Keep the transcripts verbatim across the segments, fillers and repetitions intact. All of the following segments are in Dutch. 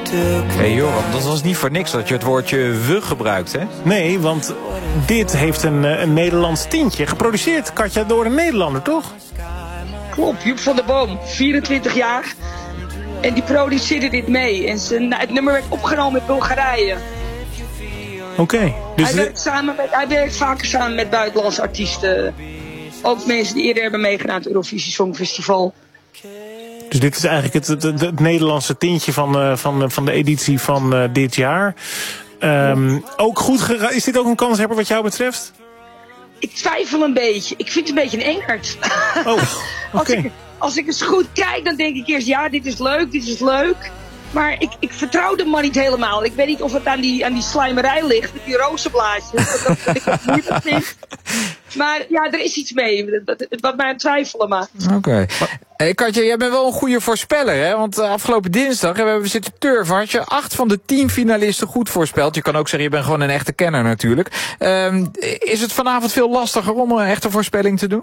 Hé hey Joram, dat was niet voor niks dat je het woordje we gebruikt, hè? Nee, want dit heeft een, een Nederlands tintje. Geproduceerd, Katja, door een Nederlander, toch? Klopt, Joep van der Boom, vierentwintig jaar. En die produceerde dit mee. En zijn, het nummer werd opgenomen in Bulgarije. Oké. Okay, dus hij, werkt samen met, hij werkt vaker samen met buitenlandse artiesten. Ook mensen die eerder hebben meegedaan aan het Eurovisie Songfestival. Dus dit is eigenlijk het, het, het, het Nederlandse tintje van, uh, van, van de editie van uh, dit jaar. Um, ook goed gera- is dit ook een kanshebber wat jou betreft? Ik twijfel een beetje. Ik vind het een beetje een engert. Oh, oké. als, ik, als ik eens goed kijk, dan denk ik eerst, ja, dit is leuk, dit is leuk. Maar ik, ik vertrouw de man niet helemaal. Ik weet niet of het aan die, aan die slijmerij ligt, met die rozenblaadjes. Dat, dat ik het moeilijk vind. Maar ja, er is iets mee, wat mij aan twijfelen maakt. Oké. Okay. Hey Katja, jij bent wel een goede voorspeller, hè? Want uh, afgelopen dinsdag hebben we zitten turven. Had je acht van de tien finalisten goed voorspeld. Je kan ook zeggen, je bent gewoon een echte kenner natuurlijk. Um, is het vanavond veel lastiger om een echte voorspelling te doen?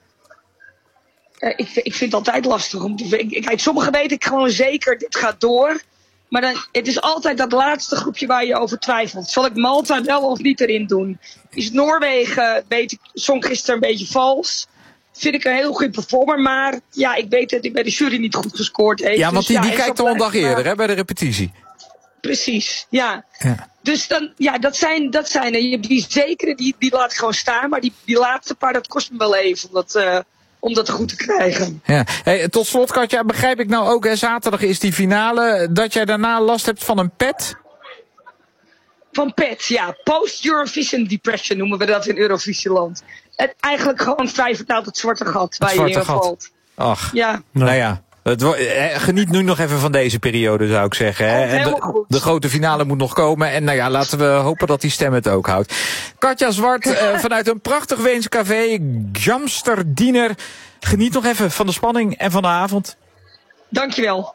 Uh, ik, ik vind het altijd lastig. Om te, ik, kijk, sommigen weet ik gewoon zeker, dit gaat door. Maar dan, het is altijd dat laatste groepje waar je over twijfelt. Zal ik Malta wel of niet erin doen? Is Noorwegen, weet ik, zong gisteren een beetje vals. Vind ik een heel goede performer. Maar ja, ik weet dat ik bij de jury niet goed gescoord heeft. Ja, want die, dus, die ja, kijkt al een dag eerder, hè, bij de repetitie. Precies, ja. ja. Dus dan, ja, dat zijn, dat zijn je hebt die zekere, die, die laat ik gewoon staan. Maar die, die laatste paar, dat kost me wel even. Omdat... Uh, om dat goed te krijgen. Ja. Hey, tot slot, Katja, begrijp ik nou ook, hè, zaterdag is die finale, dat jij daarna last hebt van een pet? Van pet, ja. Post-Eurovision Depression noemen we dat in Eurovisieland. Het, eigenlijk gewoon vrij vertaald het zwarte gat waar zwarte je in gat. valt. Ach, ja. nou ja. Het wo- geniet nu nog even van deze periode, zou ik zeggen. Hè? En de, de grote finale moet nog komen. En nou ja, laten we hopen dat die stem het ook houdt. Katja Zwart, uh, vanuit een prachtig Weens café, Jamsterdiener. Geniet nog even van de spanning en van de avond. Dankjewel.